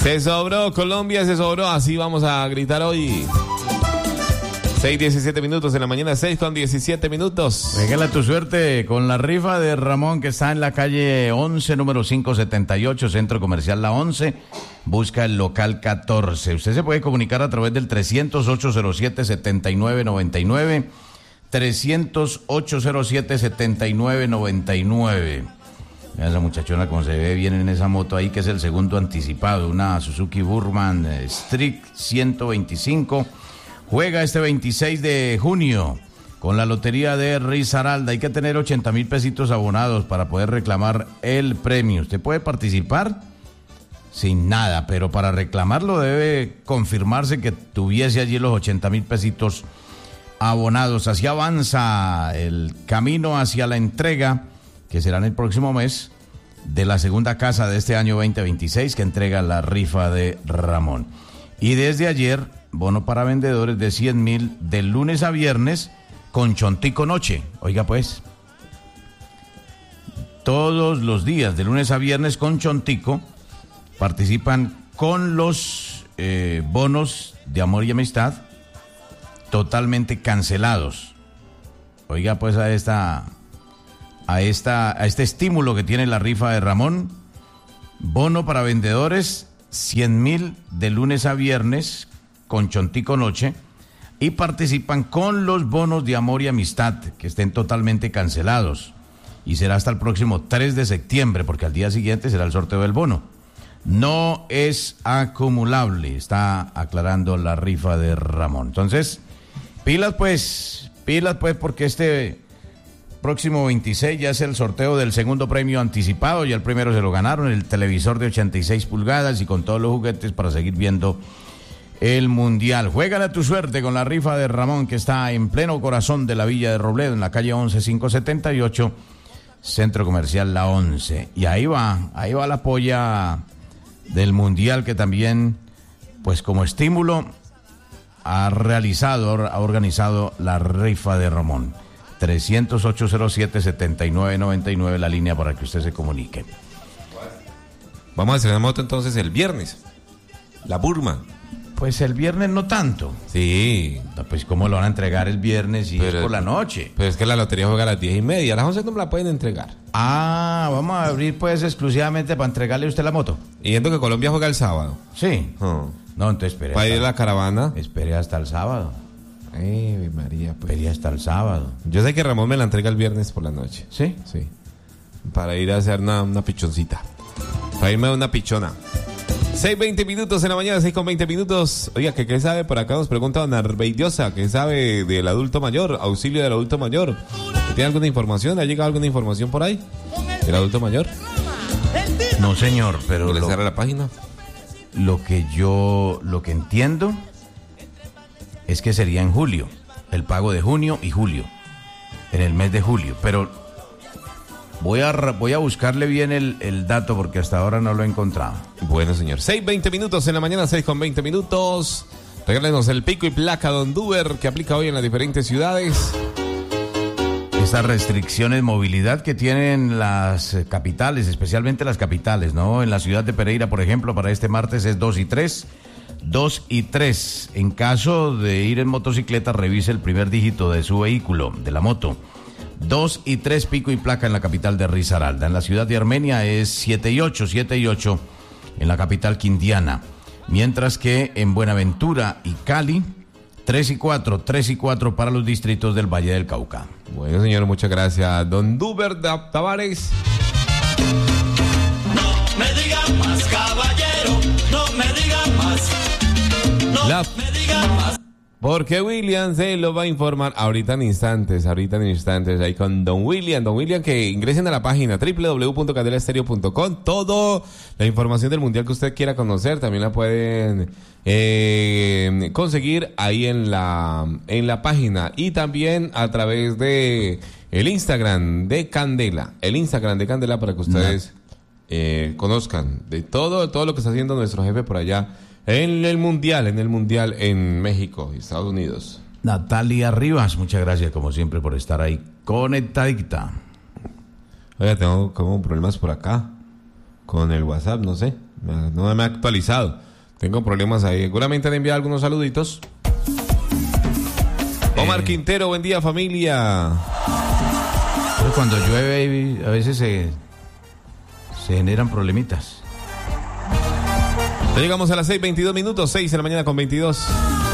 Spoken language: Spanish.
Se sobró, Colombia se sobró, así vamos a gritar hoy. 6:17 minutos en la mañana, 6:17. Regala tu suerte con la rifa de Ramón, que está en la calle 11, número 578, Centro Comercial La 11. Busca el local 14. Usted se puede comunicar a través del 300-807-7999. 300-807-7999. Mira esa muchachona como se ve bien en esa moto ahí, que es el segundo anticipado, una Suzuki Burman Street 125. Juega este 26 de junio con la lotería de Risaralda. Hay que tener 80,000 pesitos abonados para poder reclamar el premio. Usted puede participar sin nada, pero para reclamarlo debe confirmarse que tuviese allí los 80,000 pesitos abonados. Así avanza el camino hacia la entrega, que será en el próximo mes, de la segunda casa de este año 2026, que entrega la rifa de Ramón. Y desde ayer, bono para vendedores de 100,000 de lunes a viernes con Chontico Noche. Oiga pues, todos los días de lunes a viernes con Chontico participan con los bonos de amor y amistad totalmente cancelados. Oiga pues a este estímulo que tiene la rifa de Ramón. Bono para vendedores, 100,000 de lunes a viernes con Chontico Noche, y participan con los bonos de amor y amistad que estén totalmente cancelados, y será hasta el próximo 3 de septiembre, porque al día siguiente será el sorteo del bono. No es acumulable, está aclarando la rifa de Ramón. Entonces, pilas pues, porque este próximo 26 ya es el sorteo del segundo premio anticipado. Ya el primero se lo ganaron, el televisor de 86 pulgadas y con todos los juguetes para seguir viendo el Mundial. Juégale a tu suerte con la rifa de Ramón, que está en pleno corazón de la Villa de Robledo, en la calle 11578, Centro Comercial La 11. Y ahí va la polla del Mundial, que también, pues como estímulo, ha organizado la rifa de Ramón. 300-807-7999, la línea para que usted se comunique. Vamos a hacer la moto entonces el viernes. La Burman. Pues el viernes no tanto. Sí. No, pues cómo lo van a entregar el viernes y es por la noche. Pero es que la lotería juega a las 10:30. A las 11 no me la pueden entregar. Ah, vamos a abrir pues exclusivamente para entregarle a usted la moto. Y viendo que Colombia juega el sábado. Sí. No, entonces espere. ¿Para ir a la caravana? Espere hasta el sábado. Ay, María, pues. Espere hasta el sábado. Yo sé que Ramón me la entrega el viernes por la noche. ¿Sí? Sí. Para ir a hacer una pichoncita. Para irme a una pichona. 6:20 minutos en la mañana, 6:20 minutos. Oiga, ¿qué sabe? Por acá nos pregunta Don Arbeidiosa, ¿qué sabe del adulto mayor? Auxilio del adulto mayor. ¿Tiene alguna información? ¿Ha llegado alguna información por ahí? ¿Del adulto mayor? No, señor, pero ¿Le cierra la página? Lo que entiendo es que sería en julio, el pago de junio y julio, en el mes de julio, pero voy a buscarle bien el dato porque hasta ahora no lo he encontrado. Bueno, señor, 6:20 minutos en la mañana, 6:20 minutos. Regálenos el pico y placa Don Duber que aplica hoy en las diferentes ciudades. Estas restricciones de movilidad que tienen las capitales, especialmente las capitales, ¿no? En la ciudad de Pereira, por ejemplo, para este martes es 2 y 3. 2 y 3. En caso de ir en motocicleta, revise el primer dígito de su vehículo, de la moto. 2 y 3, pico y placa en la capital de Risaralda. En la ciudad de Armenia es 7 y 8 en la capital quindiana. Mientras que en Buenaventura y Cali, 3 y 4 para los distritos del Valle del Cauca. Bueno, señor, muchas gracias. Don Duber Tavares. No me diga más, caballero, no me diga más. No me diga más. Porque William se lo va a informar ahorita en instantes, ahí con Don William. Don William, que ingresen a la página www.candelaestereo.com. Todo la información del mundial que usted quiera conocer también la pueden conseguir ahí en la página, y también a través de el Instagram de Candela, para que ustedes conozcan de todo lo que está haciendo nuestro jefe por allá en el mundial en México y Estados Unidos. Natalia Rivas, muchas gracias como siempre por estar ahí conectadita. Oiga, tengo como problemas por acá con el WhatsApp, no sé. No me ha actualizado. Tengo problemas ahí. Seguramente le enviado algunos saluditos. Omar Quintero, buen día, familia. Cuando llueve a veces se generan problemitas. Ya llegamos a las 6:22 minutos, 6 de la mañana con 22.